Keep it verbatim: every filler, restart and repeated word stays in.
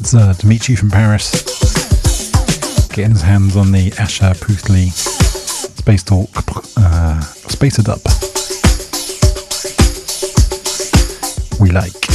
That's uh, Dimitri from Paris, getting his hands on the Asher Puthli Space Talk uh, Spacer Dub. We like.